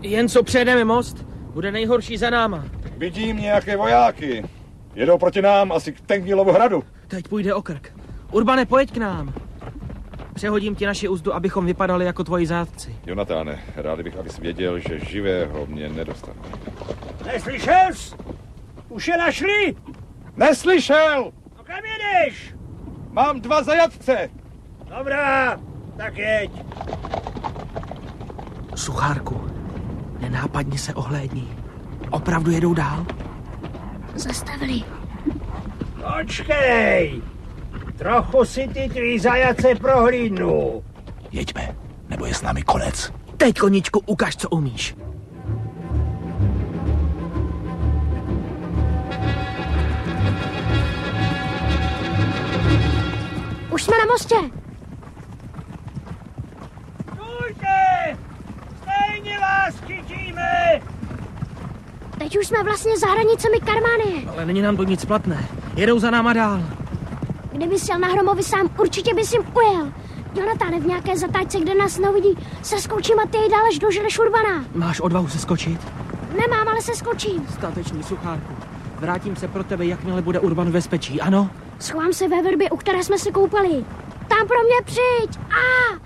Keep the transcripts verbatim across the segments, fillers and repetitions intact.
Jen co přejedeme most, bude nejhorší za náma. Vidím nějaké vojáky. Jedou proti nám asi k Tengilovu hradu. Teď půjde o krk. Urbane, pojď k nám. Přehodím ti naši uzdu, abychom vypadali jako tvoji zátci. Jonatáne, rád bych, abys věděl, že živého mě nedostane. Neslyšel jsi? Už je našli? Neslyšel! No kam jedeš? Mám dva zajatce. Dobrá, tak jeď. Suchárku, nenápadně se ohlédni. Opravdu jedou dál? Zastavili. Počkej. Trochu si ty tvý zajace prohlídnu. Jeďme, nebo je s námi konec. Teď, koničku, ukaž, co umíš. Už jsme na mostě. Stůjte! Stejně vás chytíme! Teď už jsme vlastně za hranicemi Karmánie. Ale není nám to nic platné. Jedou za náma dál. Kdyby jsi jel na Hromovi sám, určitě bys jim ujel. Jonatáne, v nějaké zatáčce, kde nás neuvidí, se skočím a ty jej dál až doženeš Urbana. Máš odvahu se skočit? Nemám, ale se skočím. Statečný, Suchárku. Vrátím se pro tebe, jakmile bude Urban v bezpečí, ano? Schovám se ve vrbě, u které jsme se koupali. Tam pro mě přijď. A!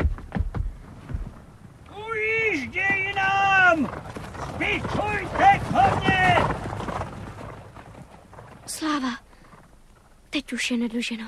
Ujížděj nám! Pichujte koně! Sláva, teď už je nedoženou.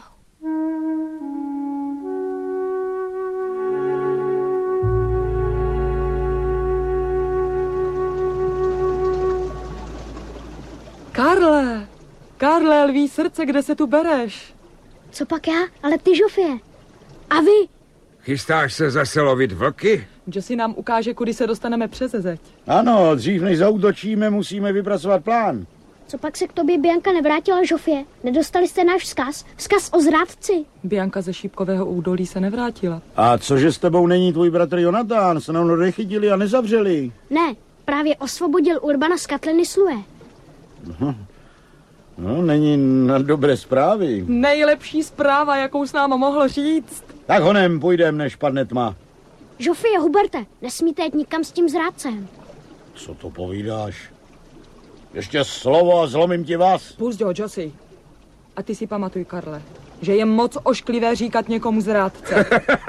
Karle, Karle, lví srdce, kde se tu bereš? Co pak já? Ale ty, Žofie. A vy? Chystáš se zase lovit vlky? Jossi nám ukáže, kudy se dostaneme přes zeď. Ano, dřív než zaútočíme, musíme vypracovat plán. Co pak se k tobě Bianka nevrátila, Žofie? Nedostali jste náš vzkaz? Vzkaz o zrádci? Bianka ze Šípkového údolí se nevrátila. A cože s tebou není tvůj bratr Jonatán? Se nám nechytili a nezavřeli. Ne, právě osvobodil Urbana z katliny Slue. No, no, není na dobré zprávy. Nejlepší zpráva, jakou s náma mohl říct. Tak honem půjdem, než padne tma. Žofie, Huberte, nesmíte jít nikam s tím zrádcem. Co to povídáš? Ještě slovo a zlomím ti vás. Pusť ho, Jossi. A ty si pamatuj, Karle, že je moc ošklivé říkat někomu zrádce.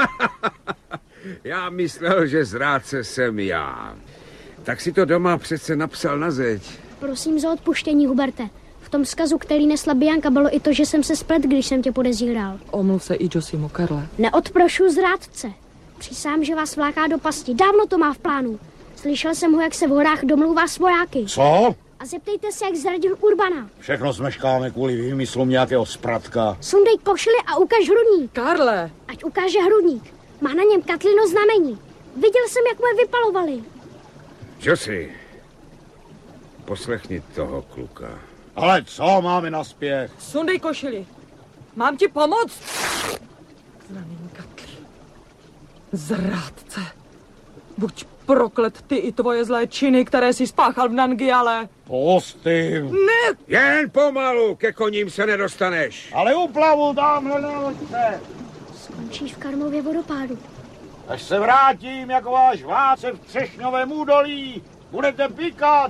Já myslel, že zrádce jsem já. Tak si to doma přece napsal na zeď. Prosím za odpuštění, Huberte. V tom vzkazu, který nesla Bianka, bylo i to, že jsem se splet, když jsem tě podezíral. Omluv se i Jossimu, Karle. Neodprošu zrádce. Přísám, že vás vláká do pasti. Dávno to má v plánu. Slyšel jsem ho, jak se v horách domlouvá s vojáky. Co? A zeptejte se, jak zradil Urbana. Všechno smeškáme kvůli výmyslům nějakého spratka. Sundej košili a ukaž hrudník. Karle! Ať ukáže hrudník. Má na něm Katlino znamení. Viděl jsem, jak mu je vypalovali. Jossi, poslechni toho kluka. Ale co máme na spěch? Sundej košili. Mám ti pomoct? Znamení Katly. Zrádce. Buď proklet ty i tvoje zlé činy, které si spáchal v Nangiale. Pusty. Ne! Jen pomalu, ke koním se nedostaneš. Ale uplavu tamhle na loďce. Skončíš v Karmově vodopádu. Až se vrátím jako váš vládce v Třešňovém údolí, budete píkat.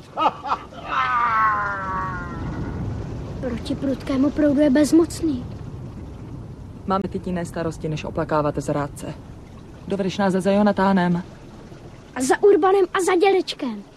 Proti prudkému proudu je bezmocný. Máme teď jiné starosti, než oplakávat zrádce. Dovedeš nás za Jonatánem. A za Urbanem a za dědečkem.